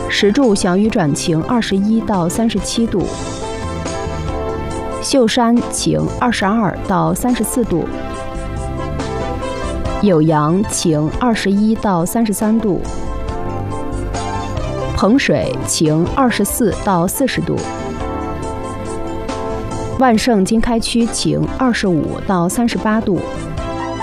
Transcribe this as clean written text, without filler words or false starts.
石柱小雨转晴21到37度，秀山晴22到34度，酉阳晴21到33度，彭水晴24到40度，万盛经开区晴25到38度。